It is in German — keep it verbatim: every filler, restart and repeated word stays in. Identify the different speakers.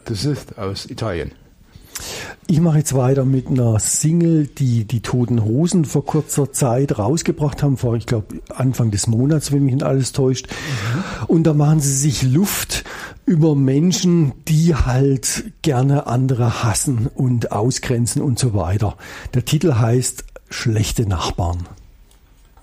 Speaker 1: Das ist aus Italien.
Speaker 2: Ich mache jetzt weiter mit einer Single, die die Toten Hosen vor kurzer Zeit rausgebracht haben, vor, ich glaube, Anfang des Monats, wenn mich nicht alles täuscht. Mhm. Und da machen sie sich Luft über Menschen, die halt gerne andere hassen und ausgrenzen und so weiter. Der Titel heißt Schlechte Nachbarn.